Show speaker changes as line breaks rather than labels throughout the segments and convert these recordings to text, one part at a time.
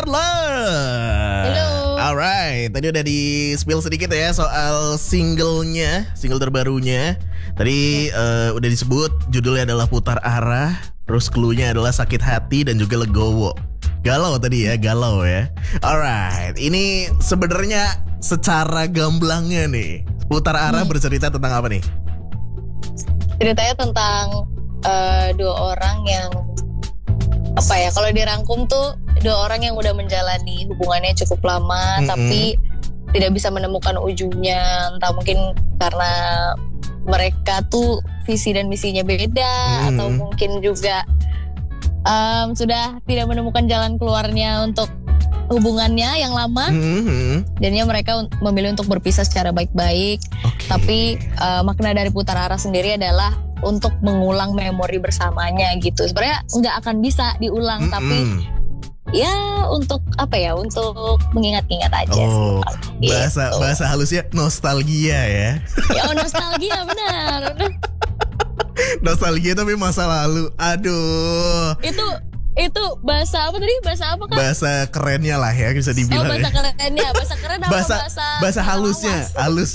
Sharla.
Halo.
Alright, tadi udah di spill sedikit ya soal single terbarunya. Tadi udah disebut judulnya adalah Putar Arah, terus cluenya adalah Sakit Hati dan juga Legowo. Galau tadi ya, galau ya. Alright, ini sebenarnya secara gamblangnya nih, Putar Arah bercerita tentang apa nih?
Ceritanya tentang dua orang yang kalau dirangkum tuh dua orang yang udah menjalani hubungannya cukup lama tapi tidak bisa menemukan ujungnya, entah mungkin karena mereka tuh visi dan misinya beda atau mungkin juga sudah tidak menemukan jalan keluarnya untuk hubungannya yang lama. Jadinya mereka memilih untuk berpisah secara baik-baik. Tapi makna dari Putar Arah sendiri adalah untuk mengulang memori bersamanya gitu. Sebenarnya nggak akan bisa diulang, tapi ya untuk untuk mengingat-ingat aja.
Bahasa halusnya nostalgia ya.
Ya nostalgia benar.
Nostalgia tapi masa lalu. Aduh.
Itu bahasa apa tadi? Bahasa apa kan?
Bahasa kerennya lah ya, bisa dibilang.
Bahasa kerennya. Bahasa keren apa
bahasa halusnya?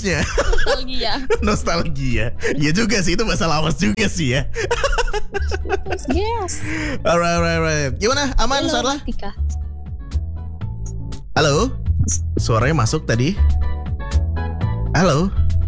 Nostalgia. Ya juga sih, itu bahasa lawas juga sih ya.
Yes.
Alright. Gimana? Aman, Sharla? Halo? Suaranya masuk tadi? Halo?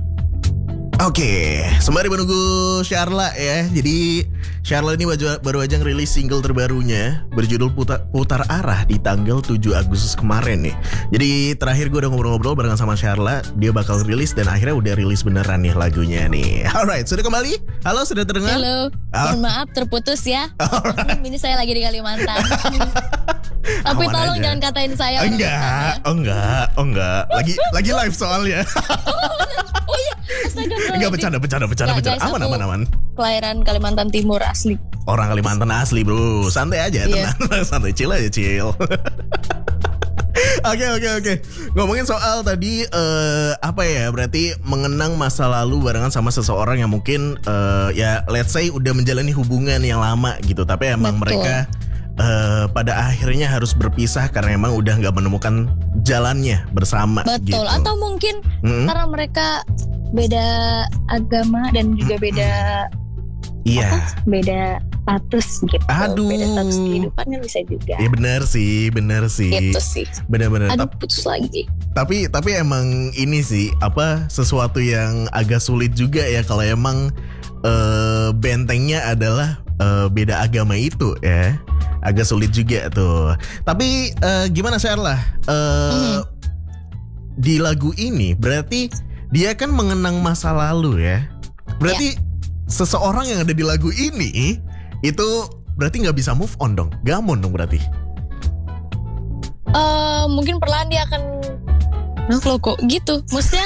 Oke, sembari menunggu Sharla ya. Jadi Sharla ini baru aja ngerilis single terbarunya berjudul Putar Arah di tanggal 7 Agustus kemarin nih. Jadi terakhir gue udah ngobrol-ngobrol barengan sama Sharla, dia bakal rilis dan akhirnya udah rilis beneran nih lagunya nih. Alright, sudah kembali? Halo, sudah terdengar?
Halo, mohon maaf terputus ya. Ini saya lagi di Kalimantan. Tapi tolong jangan katain saya.
Enggak. Lagi live soalnya.
Oh iya, astaga.
Enggak, bercanda. Aman.
Kelahiran Kalimantan Timur asli.
Orang Kalimantan asli, bro. Santai aja, tenang. Santai, chill. Oke. Ngomongin soal tadi berarti mengenang masa lalu barengan sama seseorang yang mungkin let's say udah menjalani hubungan yang lama gitu, tapi emang mereka pada akhirnya harus berpisah karena emang udah nggak menemukan jalannya bersama. Betul. Gitu.
Atau mungkin karena mereka beda agama dan juga beda status gitu.
Aduh.
Beda status kehidupannya bisa juga.
Iya benar sih.
Gitu sih.
Benar.
Aduh, putus lagi.
Tapi emang ini sih sesuatu yang agak sulit juga ya kalau emang bentengnya adalah beda agama itu ya. Agak sulit juga tuh. Tapi gimana Sharla? Di lagu ini berarti dia kan mengenang masa lalu ya. Berarti seseorang yang ada di lagu ini itu berarti nggak bisa move on dong. Gamon dong berarti.
Mungkin perlahan dia akan kok gitu. Maksudnya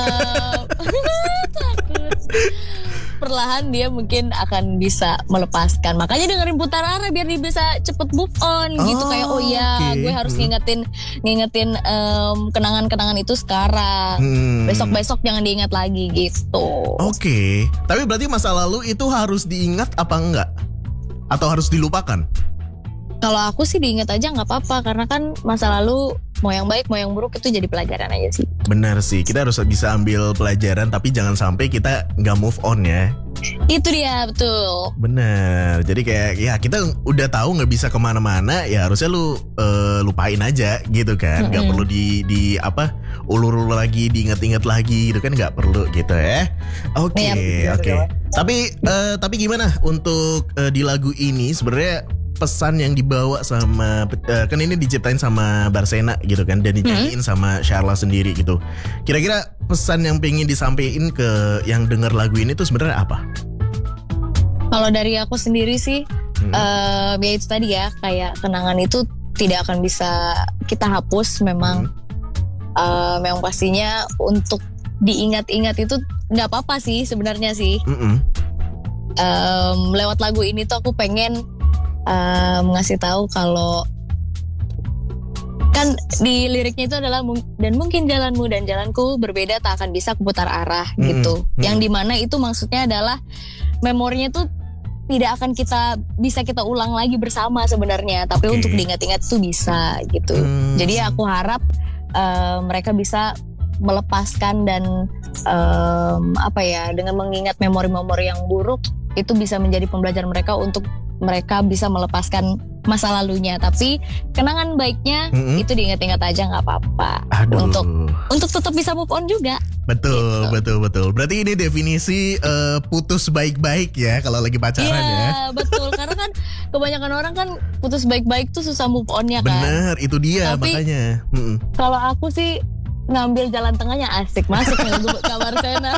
takut. Perlahan dia mungkin akan bisa melepaskan. Makanya dengerin Putar Arah biar dia bisa cepet move on gitu. Kayak gue harus ngingetin kenangan-kenangan itu sekarang. Besok-besok jangan diingat lagi gitu.
Oke. Tapi berarti masa lalu itu harus diingat apa enggak? Atau harus dilupakan?
Kalau aku sih diingat aja gak apa-apa. Karena kan masa lalu mau yang baik mau yang buruk itu jadi pelajaran aja sih.
Benar sih, kita harus bisa ambil pelajaran tapi jangan sampai kita gak move on ya.
Itu dia, betul.
Benar, jadi kayak ya kita udah tahu gak bisa kemana-mana, ya harusnya lu lupain aja gitu kan. Gak perlu di ulur-ulur lagi, diingat-ingat lagi gitu kan, gak perlu gitu ya. Oke. Tapi gimana untuk di lagu ini sebenarnya pesan yang dibawa sama kan ini diciptain sama Barsena gitu kan dan dinyanyiin sama Sharla sendiri gitu. Kira-kira pesan yang pengen disampaikan ke yang denger lagu ini tuh sebenarnya apa?
Kalau dari aku sendiri sih ya itu tadi ya, kayak kenangan itu tidak akan bisa kita hapus memang. Memang pastinya untuk diingat-ingat itu nggak apa-apa sih sebenarnya sih. Lewat lagu ini tuh aku pengen ngasih tahu kalau kan di liriknya itu adalah dan mungkin jalanmu dan jalanku berbeda tak akan bisa kuputar arah gitu. Yang dimana itu maksudnya adalah memorinya tuh tidak akan kita ulang lagi bersama sebenarnya, tapi
Oke.
untuk diingat-ingat tuh bisa gitu. Jadi aku harap mereka bisa melepaskan dan dengan mengingat memori-memori yang buruk itu bisa menjadi pembelajaran mereka untuk mereka bisa melepaskan masa lalunya. Tapi kenangan baiknya itu diingat-ingat aja, nggak apa-apa.
Aduh.
Untuk tetap bisa move on juga.
Betul,
Gitu.
betul. Berarti ini definisi putus baik-baik ya kalau lagi pacaran ya.
Iya, betul. Karena kan kebanyakan orang kan putus baik-baik tuh susah move on-nya kan.
Bener, itu dia
Tapi-
makanya.
Kalau aku sih ngambil jalan tengahnya, asik masuk nih ke kamar Sena.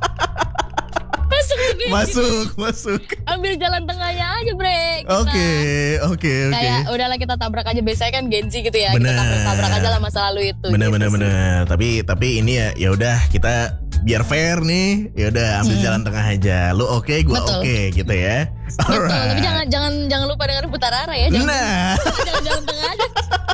Masuk.
Ambil jalan tengahnya aja, Bre. Kita
Oke.
kayak udahlah kita tabrak aja, biasanya kan Genzi gitu ya.
Bener.
Kita tabrak aja lah masa lalu itu.
Bener.
gitu sih.
Tapi ini ya udah kita biar fair nih. Ya udah ambil jalan tengah aja. Lu oke, gua
Betul.
oke gitu ya.
Betul. Tapi
Alright.
jangan lupa dengan putar arah ya. Jangan,
Nah,
jangan jalan tengah aja.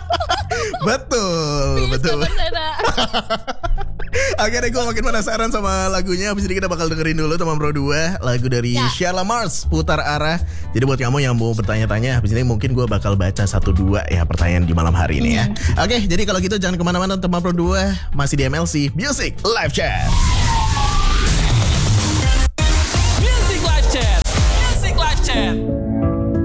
betul.
Kamar Sena.
Oke deh, gue makin penasaran sama lagunya. Abis ini kita bakal dengerin dulu teman Bro 2, lagu dari
Ya.
Sheila Mars, Putar Arah. Jadi buat kamu yang mau bertanya-tanya, abis ini mungkin gue bakal baca 1-2 ya pertanyaan di malam hari ini ya. Oke, jadi kalau gitu jangan kemana-mana teman Bro 2, masih di MLC Music Live Chat.
Music Live Chat.